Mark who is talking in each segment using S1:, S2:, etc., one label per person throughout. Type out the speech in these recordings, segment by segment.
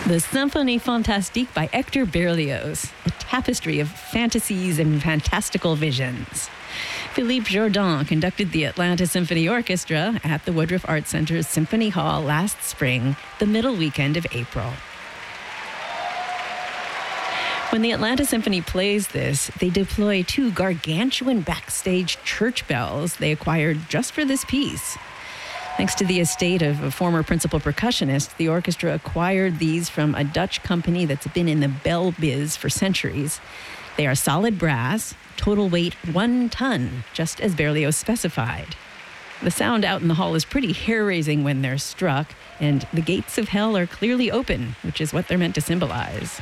S1: The Symphonie Fantastique by Hector Berlioz, a tapestry of fantasies and fantastical visions. Philippe Jourdan conducted the Atlanta Symphony Orchestra at the Woodruff Arts Center's Symphony Hall last spring, the middle weekend of April. When the Atlanta Symphony plays this, they deploy two gargantuan backstage church bells they acquired just for this piece. Thanks to the estate of a former principal percussionist, the orchestra acquired these from a Dutch company that's been in the bell biz for centuries. They are solid brass, total weight 1 ton, just as Berlioz specified. The sound out in the hall is pretty hair-raising when they're struck, and the gates of hell are clearly open, which is what they're meant to symbolize.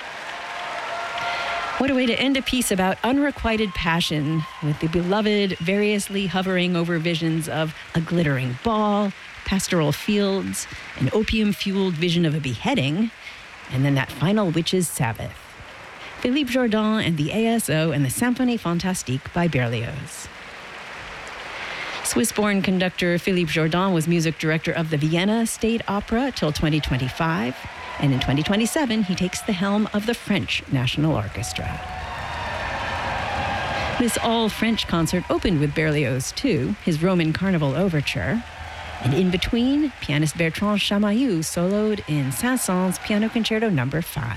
S1: What a way to end a piece about unrequited passion, with the beloved variously hovering over visions of a glittering ball, pastoral fields, an opium-fueled vision of a beheading, and then that final witch's Sabbath. Philippe Jourdan and the ASO and the Symphonie Fantastique by Berlioz. Swiss-born conductor Philippe Jourdan was music director of the Vienna State Opera till 2025. And in 2027, he takes the helm of the French National Orchestra. This all-French concert opened with Berlioz, too, his Roman Carnival Overture. And in between, pianist Bertrand Chamayou soloed in Saint-Saëns Piano Concerto No. 5.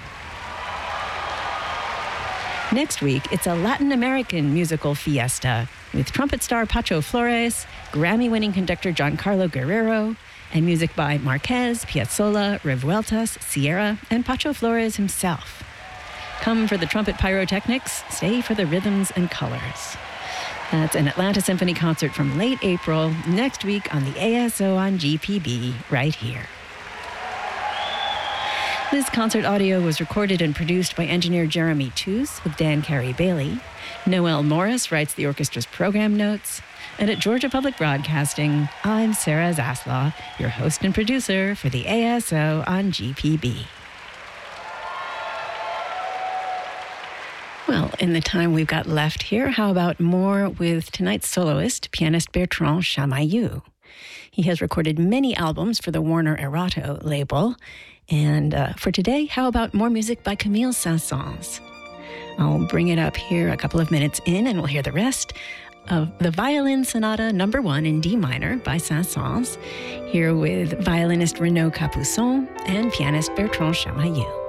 S1: Next week, it's a Latin American musical fiesta with trumpet star Pacho Flores, Grammy-winning conductor Giancarlo Guerrero, and music by Marquez, Piazzolla, Revueltas, Sierra, and Pacho Flores himself. Come for the trumpet pyrotechnics, stay for the rhythms and colors. That's an Atlanta Symphony concert from late April, next week on the ASO on GPB, right here. This concert audio was recorded and produced by engineer Jeremy Toos with Dan Carey-Bailey. Noel Morris writes the orchestra's program notes. And at Georgia Public Broadcasting, I'm Sarah Zaslaw, your host and producer for the ASO on GPB. Well, in the time we've got left here, how about more with tonight's soloist, pianist Bertrand Chamayou? He has recorded many albums for the Warner Erato label. And for today, how about more music by Camille Saint-Saëns? I'll bring it up here a couple of minutes in, and we'll hear the rest of the Violin Sonata No. 1 in D minor by Saint-Saëns, here with violinist Renaud Capuçon and pianist Bertrand Chamayou.